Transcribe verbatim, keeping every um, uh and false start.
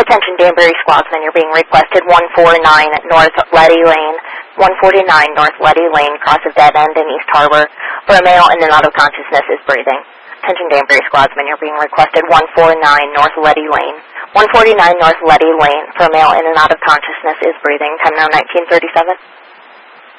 Attention Danbury Squadsman, you're being requested one forty-nine North Letty Lane, one forty-nine North Letty Lane, cross of Dead End in East Harbor, for a male in and out of consciousness is breathing. Attention Danbury Squadsman, you're being requested one forty-nine North Letty Lane, one forty-nine North Letty Lane, for a male in and out of consciousness is breathing. Time now nineteen thirty-seven.